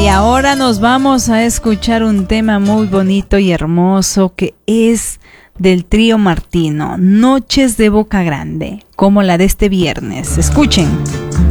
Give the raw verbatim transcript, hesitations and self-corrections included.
Y ahora nos vamos a escuchar un tema muy bonito y hermoso que es del trío Martino, Noches de Boca Grande, como la de este viernes. Escuchen.